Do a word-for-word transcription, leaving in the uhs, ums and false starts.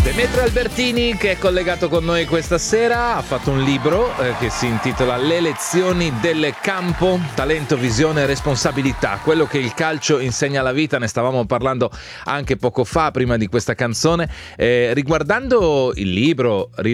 Demetrio Albertini, che è collegato con noi questa sera, ha fatto un libro eh, che si intitola Le lezioni del campo, talento, visione e responsabilità, quello che il calcio insegna alla vita. Ne stavamo parlando anche poco fa, prima di questa canzone. Eh, riguardando il libro,